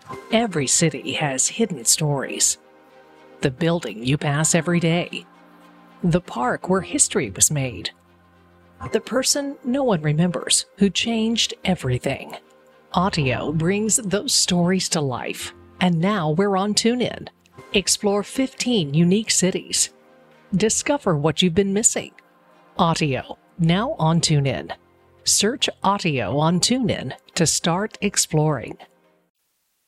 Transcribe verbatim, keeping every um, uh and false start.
Every city has hidden stories. The building you pass every day. The park where history was made. The person no one remembers who changed everything. Autio brings those stories to life. And now we're on TuneIn. Explore fifteen unique cities. Discover what you've been missing. Autio, now on TuneIn. Search Autio on TuneIn to start exploring.